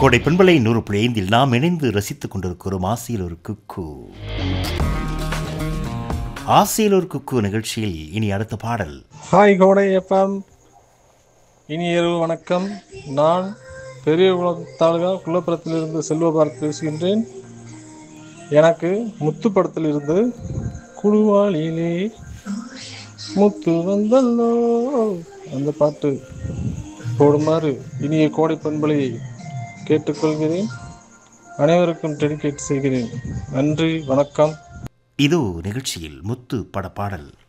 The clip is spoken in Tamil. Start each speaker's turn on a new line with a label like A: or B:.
A: கோடை பண்பலை 100.5 நாம் இணைந்து ரசித்துக் கொண்டிருக்கிறோம் ஆசையில் ஒரு குக்கு. ஆசையில் ஒரு குக்கு நிகழ்ச்சியில் இனி அடுத்த பாடல்.
B: ஹாய் கோடை எஃப்எம், இனி இரவு வணக்கம். நான் பெரிய தாலுகா குள்ளப்புறத்திலிருந்து செல்வபாரத் பேசுகின்றேன். எனக்கு முத்து படத்தில் இருந்து குழுவாளிலே முத்து வந்தல்லோ அந்த பாட்டு போடுமாறு இனிய கோடை பண்பலையை கேட்டுக்கொள்கிறேன். அனைவருக்கும் டெடிகேட் செய்கிறேன். நன்றி, வணக்கம்.
A: இதோ நிகழ்ச்சியில் முத்து பட பாடல்.